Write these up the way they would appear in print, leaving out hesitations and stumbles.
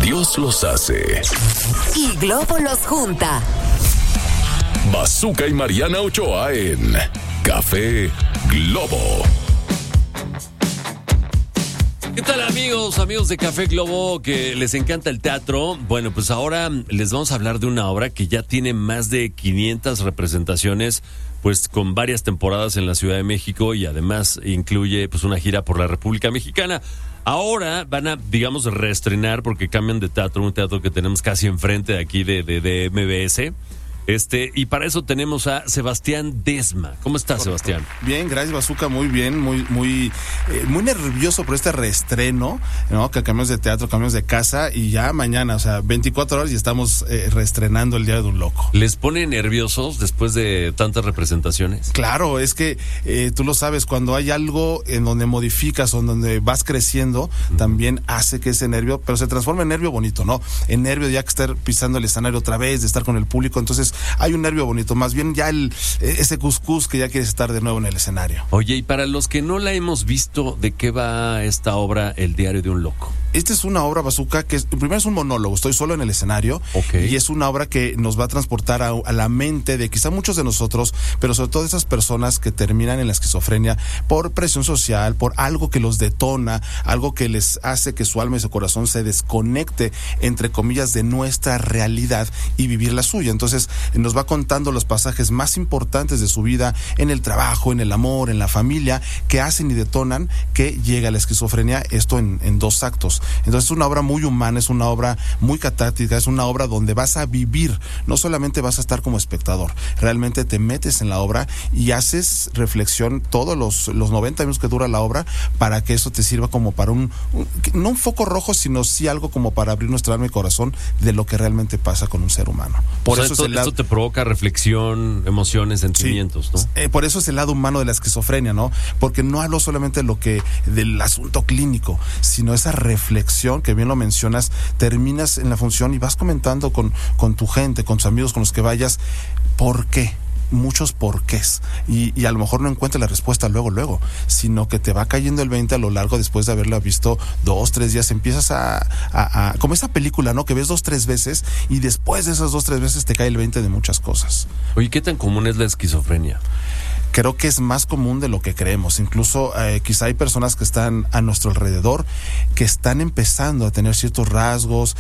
Dios los hace y Globo los junta. Bazooka y Mariana Ochoa en Café Globo. ¿Qué tal amigos de Café Globo que les encanta el teatro? Bueno, pues ahora les vamos a hablar de una obra que ya tiene más de 500 representaciones, pues con varias temporadas en la Ciudad de México y además incluye pues una gira por la República Mexicana. Ahora van a, digamos, reestrenar porque cambian de teatro, un teatro que tenemos casi enfrente de aquí de MBS. Y para eso tenemos a Sebastián Desma. ¿Cómo estás, Sebastián? Bien, gracias, Bazooka, muy bien, muy nervioso por este reestreno, ¿no? Que cambiamos de teatro, cambiamos de casa y ya mañana, o sea, 24 horas y estamos reestrenando El Diario de un Loco. ¿Les pone nerviosos después de tantas representaciones? Claro, es que tú lo sabes, cuando hay algo en donde modificas o en donde vas creciendo, también hace que ese nervio, pero se transforma en nervio bonito, ¿no? En nervio de ya que estar pisando el escenario otra vez, de estar con el público, entonces hay un nervio bonito, más bien ya ese cuscús que ya quieres estar de nuevo en el escenario. Oye, y para los que no la hemos visto, ¿de qué va esta obra, El Diario de un Loco? Esta es una obra, Bazooka, que primero es un monólogo, estoy solo en el escenario, okay. Y es una obra que nos va a transportar a la mente de quizá muchos de nosotros, pero sobre todo esas personas que terminan en la esquizofrenia por presión social, por algo que los detona, algo que les hace que su alma y su corazón se desconecte, entre comillas, de nuestra realidad y vivir la suya. Entonces nos va contando los pasajes más importantes de su vida en el trabajo, en el amor, en la familia, que hacen y detonan que llega la esquizofrenia, esto en 2 actos. Entonces es una obra muy humana, es una obra muy catártica, es una obra donde vas a vivir, no solamente vas a estar como espectador, realmente te metes en la obra y haces reflexión todos los 90 minutos que dura la obra para que eso te sirva como para no un foco rojo, sino sí algo como para abrir nuestra alma y corazón de lo que realmente pasa con un ser humano. Por eso esto te provoca reflexión, emociones, sentimientos, sí, ¿no? Por eso es el lado humano de la esquizofrenia, ¿no? Porque no hablo solamente del asunto clínico, sino esa reflexión que bien lo mencionas, terminas en la función y vas comentando con tu gente, con tus amigos, con los que vayas, ¿por qué? Muchos porqués y a lo mejor no encuentras la respuesta luego, sino que te va cayendo el 20 a lo largo después de haberla visto 2, 3 días, empiezas a como esa película, ¿no? Que ves 2, 3 veces y después de esas 2, 3 veces te cae el 20 de muchas cosas. Oye, ¿qué tan común es la esquizofrenia? Creo que es más común de lo que creemos. Incluso quizá hay personas que están a nuestro alrededor que están empezando a tener ciertos rasgos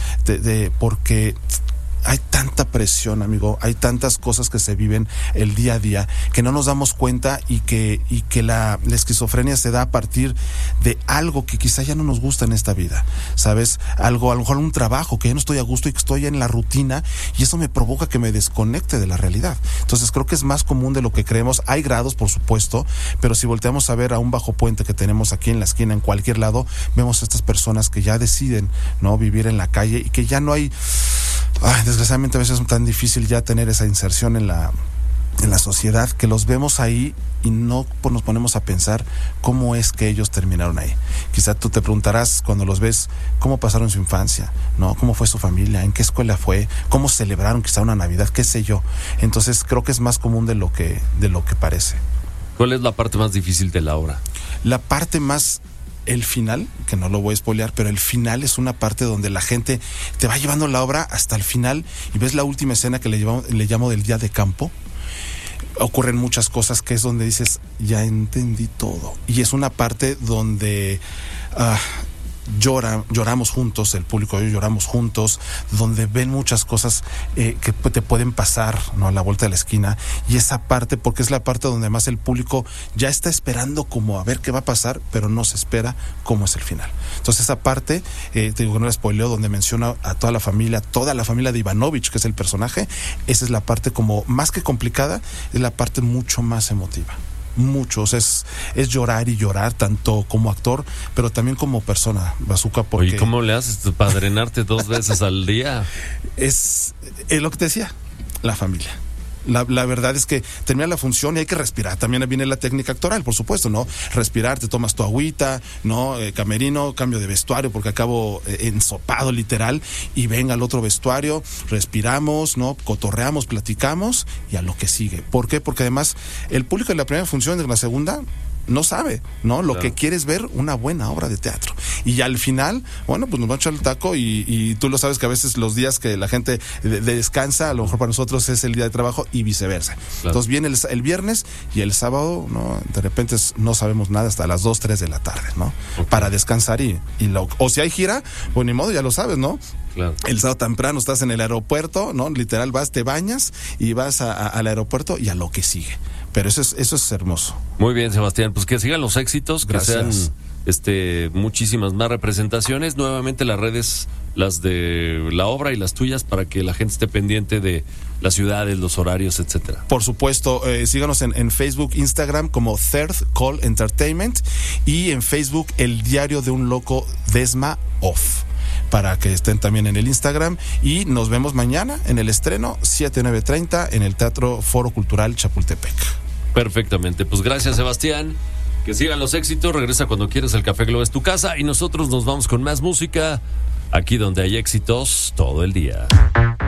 porque hay tanta presión, amigo, hay tantas cosas que se viven el día a día que no nos damos cuenta y que la esquizofrenia se da a partir de algo que quizá ya no nos gusta en esta vida, ¿sabes? Algo, a lo mejor un trabajo que ya no estoy a gusto y que estoy en la rutina y eso me provoca que me desconecte de la realidad. Entonces creo que es más común de lo que creemos. Hay grados, por supuesto, pero si volteamos a ver a un bajo puente que tenemos aquí en la esquina, en cualquier lado, vemos a estas personas que ya deciden, ¿no?, vivir en la calle y que ya no hay... desgraciadamente a veces es tan difícil ya tener esa inserción en la sociedad, que los vemos ahí y no nos ponemos a pensar cómo es que ellos terminaron ahí. Quizá tú te preguntarás cuando los ves cómo pasaron su infancia, ¿no? Cómo fue su familia, en qué escuela fue, cómo celebraron quizá una Navidad, qué sé yo. Entonces creo que es más común de lo que parece. ¿Cuál es la parte más difícil de la obra? La parte más... El final, que no lo voy a spoilear, pero el final es una parte donde la gente te va llevando la obra hasta el final y ves la última escena que le llamo del día de campo. Ocurren muchas cosas que es donde dices, ya entendí todo. Y es una parte donde lloramos juntos, el público y yo lloramos juntos, donde ven muchas cosas que te pueden pasar, ¿no?, a la vuelta de la esquina, y esa parte, porque es la parte donde más el público ya está esperando como a ver qué va a pasar, pero no se espera cómo es el final. Entonces esa parte, te digo que no la spoileo, donde menciona a toda la familia de Ivanovich, que es el personaje, esa es la parte como más que complicada, es la parte mucho más emotiva. Muchos, es llorar y llorar, tanto como actor, pero también como persona, Bazooka, porque... Oye, ¿cómo le haces para drenarte 2 veces al día? Es lo que te decía, la familia. La verdad es que termina la función y hay que respirar. También viene la técnica actoral, por supuesto, ¿no? Respirar, te tomas tu agüita, ¿no? Camerino, cambio de vestuario porque acabo ensopado literal, y venga al otro vestuario, respiramos, ¿no? Cotorreamos, platicamos y a lo que sigue. ¿Por qué? Porque además el público de la primera función, de la segunda, no sabe, ¿no? Lo que quiere es ver una buena obra de teatro. Y al final, bueno, pues nos va a echar el taco y tú lo sabes que a veces los días que la gente descansa, a lo mejor para nosotros es el día de trabajo y viceversa. Claro. Entonces viene el viernes y el sábado, ¿no? De repente no sabemos nada hasta las 2, 3 de la tarde, ¿no? Okay. Para descansar o si hay gira, pues ni modo, ya lo sabes, ¿no? Claro. El sábado temprano estás en el aeropuerto, ¿no? Literal vas, te bañas y vas al aeropuerto y a lo que sigue. Pero eso es hermoso. Muy bien, Sebastián, pues que sigan los éxitos, Gracias. Que sean muchísimas más representaciones. Nuevamente las redes, las de la obra y las tuyas, para que la gente esté pendiente de las ciudades, los horarios, etcétera. Por supuesto, síganos en Facebook, Instagram como Third Call Entertainment y en Facebook El Diario de un Loco Desma Off, para que estén también en el Instagram, y nos vemos mañana en el estreno 7-9:30 en el Teatro Foro Cultural Chapultepec. Perfectamente, pues gracias, Sebastián, que sigan los éxitos. Regresa cuando quieras, el Café Globo es tu casa y nosotros nos vamos con más música aquí donde hay éxitos todo el día.